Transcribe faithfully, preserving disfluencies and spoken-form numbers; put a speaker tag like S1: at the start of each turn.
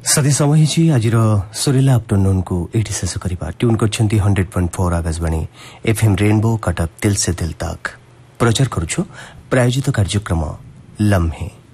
S1: सदी समय ही आज सुरीला आफ्टरनून को एटी शेष करवा tune करछंती hundred point four Akashvani FM rainbow Cuttack दिल से दिल तक प्रचार करुछु प्रायोजित कार्यक्रम लम्हे।